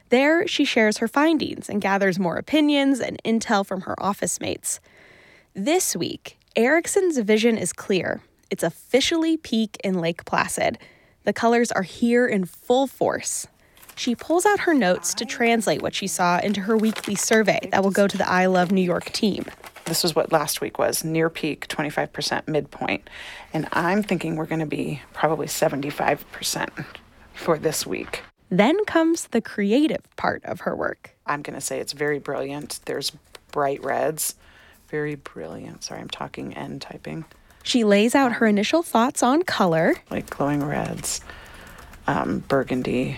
There, she shares her findings and gathers more opinions and intel from her office mates. This week, Ericsson's vision is clear. It's officially peak in Lake Placid. The colors are here in full force. She pulls out her notes to translate what she saw into her weekly survey that will go to the I Love New York team. This was what last week was, near peak, 25% midpoint. And I'm thinking we're going to be probably 75% for this week. Then comes the creative part of her work. I'm going to say it's very brilliant. There's bright reds. Very brilliant. Sorry, I'm talking and typing. She lays out her initial thoughts on color. Like glowing reds, burgundy.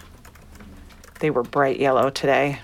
They were bright yellow today.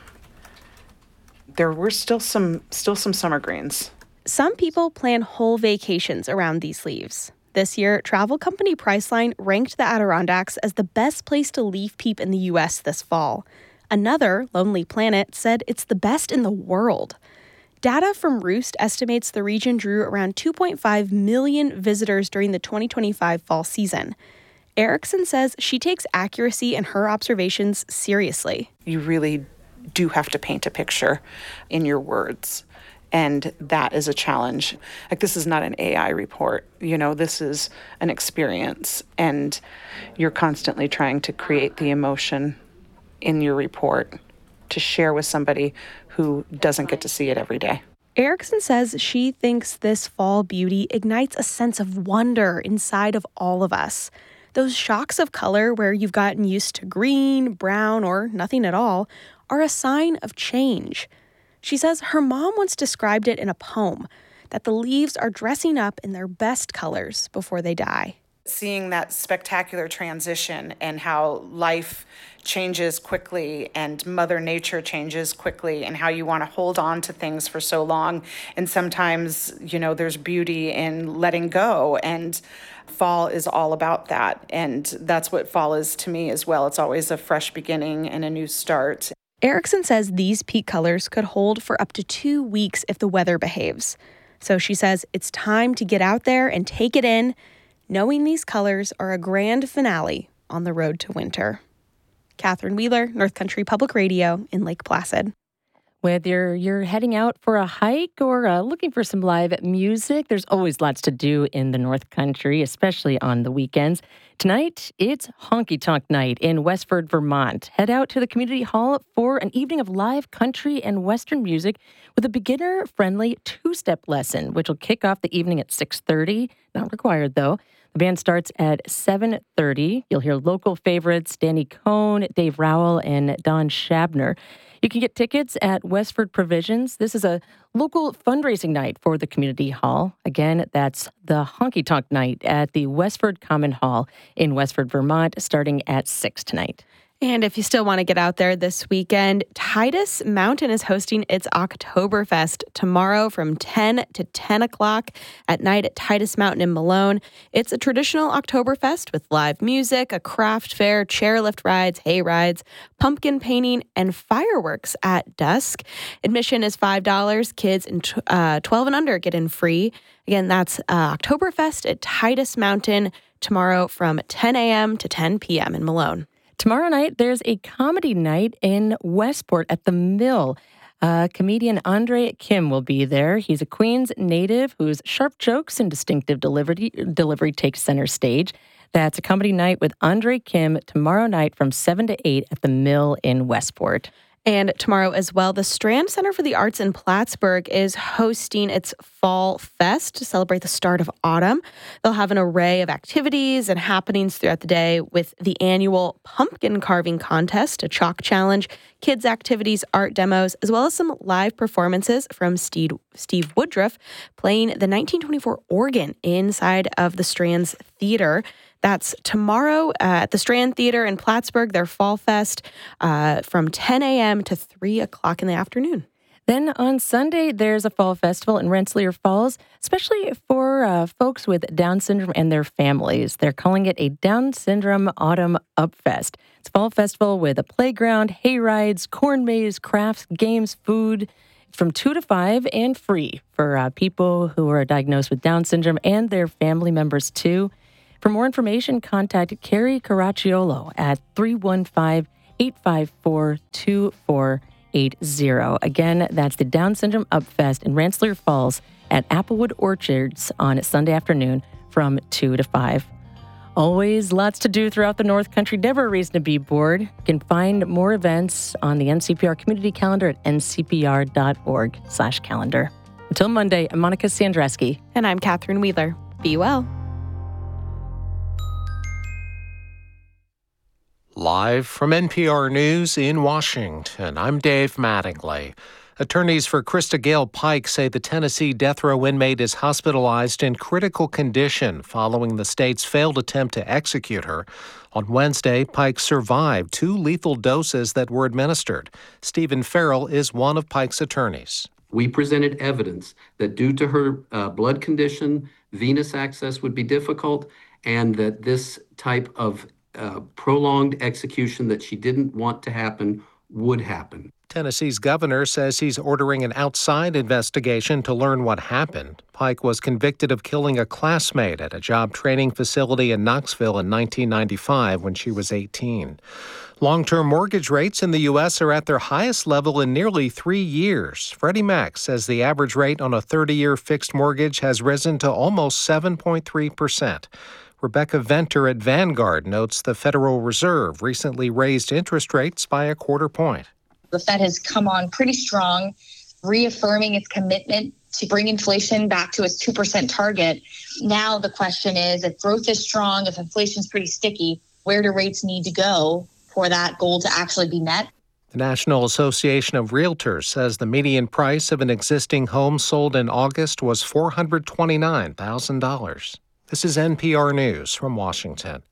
There were still some summer greens. Some people plan whole vacations around these leaves. This year, travel company Priceline ranked the Adirondacks as the best place to leaf peep in the U.S. this fall. Another, Lonely Planet, said it's the best in the world. Data from Roost estimates the region drew around 2.5 million visitors during the 2025 fall season. Ericsson says she takes accuracy in her observations seriously. You really do have to paint a picture in your words. And that is a challenge. Like, this is not an AI report. This is an experience. And you're constantly trying to create the emotion in your report to share with somebody who doesn't get to see it every day. Ericsson says she thinks this fall beauty ignites a sense of wonder inside of all of us. Those shocks of color where you've gotten used to green, brown, or nothing at all are a sign of change. She says her mom once described it in a poem, that the leaves are dressing up in their best colors before they die. Seeing that spectacular transition and how life changes quickly and Mother Nature changes quickly and how you want to hold on to things for so long. And sometimes, there's beauty in letting go, and fall is all about that. And that's what fall is to me as well. It's always a fresh beginning and a new start. Ericsson says these peak colors could hold for up to 2 weeks if the weather behaves. So she says it's time to get out there and take it in, knowing these colors are a grand finale on the road to winter. Catherine Wheeler, North Country Public Radio in Lake Placid. Whether you're heading out for a hike or looking for some live music, there's always lots to do in the North Country, especially on the weekends. Tonight, it's Honky Tonk Night in Westford, Vermont. Head out to the community hall for an evening of live country and Western music with a beginner-friendly two-step lesson, which will kick off the evening at 6:30. Not required, though. The band starts at 7:30. You'll hear local favorites Danny Cohn, Dave Rowell, and Don Shabner. You can get tickets at Westford Provisions. This is a local fundraising night for the community hall. Again, that's the Honky Tonk Night at the Westford Common Hall in Westford, Vermont, starting at 6 tonight. And if you still want to get out there this weekend, Titus Mountain is hosting its Oktoberfest tomorrow from 10 to 10 o'clock at night at Titus Mountain in Malone. It's a traditional Oktoberfest with live music, a craft fair, chairlift rides, hay rides, pumpkin painting, and fireworks at dusk. Admission is $5. Kids 12 and under get in free. Again, that's Oktoberfest at Titus Mountain tomorrow from 10 a.m. to 10 p.m. in Malone. Tomorrow night, there's a comedy night in Westport at the Mill. Comedian Andre Kim will be there. He's a Queens native whose sharp jokes and distinctive delivery take center stage. That's a comedy night with Andre Kim tomorrow night from 7 to 8 at the Mill in Westport. And tomorrow as well, the Strand Center for the Arts in Plattsburgh is hosting its Fall Fest to celebrate the start of autumn. They'll have an array of activities and happenings throughout the day with the annual pumpkin carving contest, a chalk challenge, kids' activities, art demos, as well as some live performances from Steve Woodruff playing the 1924 organ inside of the Strand's Theater. That's tomorrow at the Strand Theater in Plattsburgh, their Fall Fest from 10 a.m. to 3 o'clock in the afternoon. Then on Sunday, there's a fall festival in Rensselaer Falls, especially for folks with Down syndrome and their families. They're calling it a Down Syndrome Autumn Upfest. It's a fall festival with a playground, hay rides, corn maze, crafts, games, food from 2 to 5 and free for people who are diagnosed with Down syndrome and their family members too. For more information, contact Carrie Caracciolo at 315 854-2480. Again, that's the Down Syndrome Upfest in Rensselaer Falls at Applewood Orchards on Sunday afternoon from 2 to 5. Always lots to do throughout the North Country. Never a reason to be bored. You can find more events on the NCPR community calendar at ncpr.org/calendar. Until Monday, I'm Monica Sandreski. And I'm Catherine Wheeler. Be well. Live from NPR News in Washington, I'm Dave Mattingly. Attorneys for Krista Gale Pike say the Tennessee death row inmate is hospitalized in critical condition following the state's failed attempt to execute her. On Wednesday, Pike survived 2 lethal doses that were administered. Stephen Farrell is one of Pike's attorneys. We presented evidence that due to her blood condition, venous access would be difficult, and that this type of prolonged execution that she didn't want to happen would happen. Tennessee's governor says he's ordering an outside investigation to learn what happened. Pike was convicted of killing a classmate at a job training facility in Knoxville in 1995 when she was 18. Long-term mortgage rates in the U.S. are at their highest level in nearly 3 years. Freddie Mac says the average rate on a 30-year fixed mortgage has risen to almost 7.3%. Rebecca Venter at Vanguard notes the Federal Reserve recently raised interest rates by a quarter point. The Fed has come on pretty strong, reaffirming its commitment to bring inflation back to its 2% target. Now the question is, if growth is strong, if inflation's pretty sticky, where do rates need to go for that goal to actually be met? The National Association of Realtors says the median price of an existing home sold in August was $429,000. This is NPR News from Washington.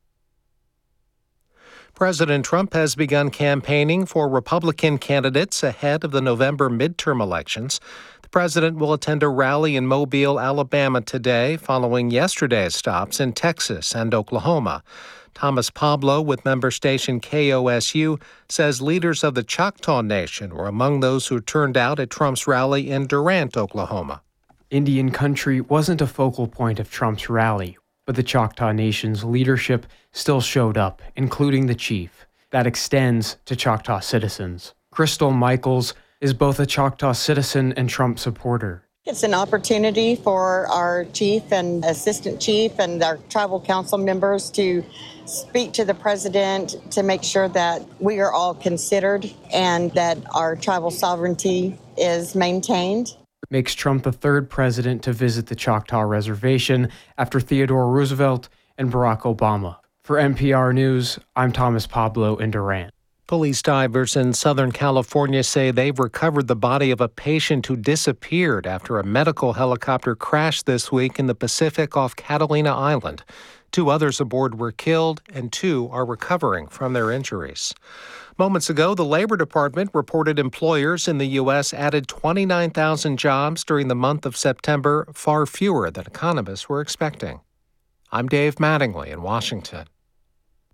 President Trump has begun campaigning for Republican candidates ahead of the November midterm elections. The president will attend a rally in Mobile, Alabama today, following yesterday's stops in Texas and Oklahoma. Thomas Pablo with member station KOSU says leaders of the Choctaw Nation were among those who turned out at Trump's rally in Durant, Oklahoma. Indian country wasn't a focal point of Trump's rally, but the Choctaw Nation's leadership still showed up, including the chief. That extends to Choctaw citizens. Crystal Michaels is both a Choctaw citizen and Trump supporter. It's an opportunity for our chief and assistant chief and our tribal council members to speak to the president to make sure that we are all considered and that our tribal sovereignty is maintained. Makes Trump the third president to visit the Choctaw Reservation after Theodore Roosevelt and Barack Obama. For NPR News, I'm Thomas Pablo in Durant. Police divers in Southern California say they've recovered the body of a patient who disappeared after a medical helicopter crashed this week in the Pacific off Catalina Island. 2 others aboard were killed, and 2 are recovering from their injuries. Moments ago, the Labor Department reported employers in the U.S. added 29,000 jobs during the month of September, far fewer than economists were expecting. I'm Dave Mattingly in Washington.